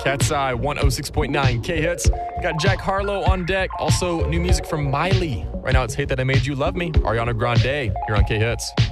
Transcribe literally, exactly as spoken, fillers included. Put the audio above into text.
Cat's Eye, one oh six point nine K-Hits. Got Jack Harlow on deck. Also, new music from Miley. Right now, it's Hate That I Made You Love Me. Ariana Grande here on K-Hits.